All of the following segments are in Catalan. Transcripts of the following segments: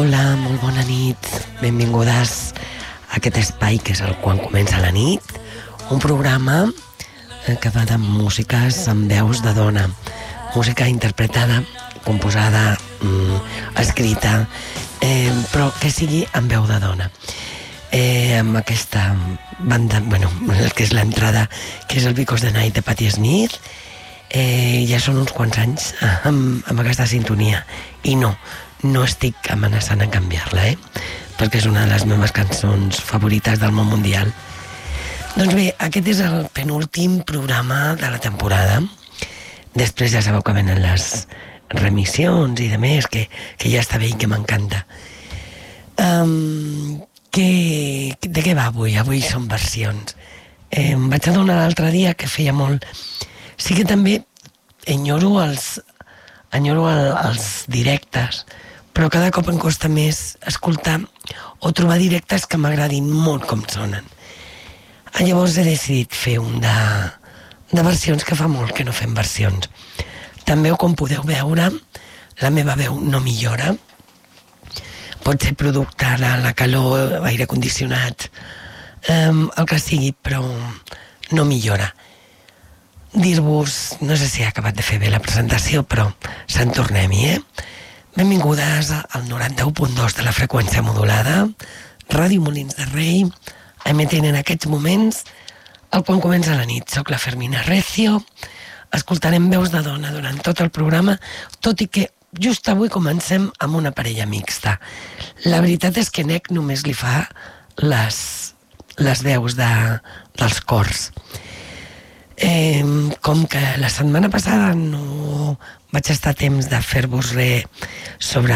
Hola, molt bona nit. Benvingudes a aquest espai que és el Quan comença la nit, un programa que va de músiques amb veus de dona, música interpretada, composada, escrita, però que sigui amb veu de dona. Amb aquesta banda, el que és l'entrada, que és el Because the Night de Patti Smith, ja són uns quants anys amb aquesta sintonia, i no estic amenaçant a canviar-la, perquè és una de les meves cançons favorites del món mundial. Doncs bé, aquest és el penúltim programa de la temporada. Després ja sabeu que venen les remissions i demés, que ja està bé i que m'encanta. De què va avui? Avui són versions. Em vaig adonar l'altre dia que feia molt... Sí que també enyoro els directes, però cada cop em costa més escoltar o trobar directes que m'agradin molt com sonen. Llavors he decidit fer un de versions, que fa molt que no fem versions. També, com podeu veure, la meva veu no millora. Pot ser producte de la calor, aire condicionat, el que sigui, però no millora. Dir-vos, no sé si he acabat de fer bé la presentació, però se'n tornem-hi, Benvingudes al 91.2 de la freqüència modulada, Ràdio Molins de Rei, emetent en aquests moments el Quan comença la nit. Soc la Fermina Recio, escoltarem veus de dona durant tot el programa, tot i que just avui comencem amb una parella mixta. La veritat és que Nec només li fa les veus dels cors. Com que la setmana passada no vaig estar a temps de fer-vos res sobre...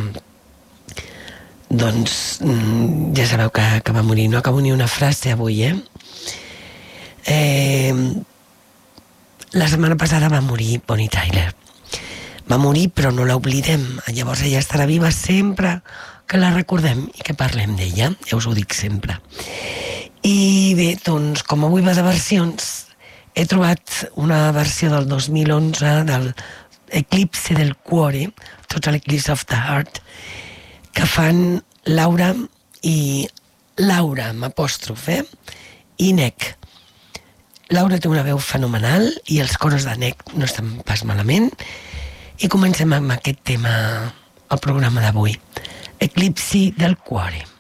Doncs ja sabeu que va morir. No acabo ni una frase avui, La setmana passada va morir Bonnie Tyler. Va morir, però no l'oblidem. Llavors ella estarà viva sempre que la recordem i que parlem d'ella. Ja us ho dic sempre. I bé, doncs, com avui va de versions... He trobat una versió del 2011 del Eclipse del Cuore, Total Eclipse of the Heart, que fan Laura amb apòstrof, i Nec. Laura té una veu fenomenal i els coros de Nec no estan pas malament. I comencem amb aquest tema al programa d'avui, Eclipse del Cuore.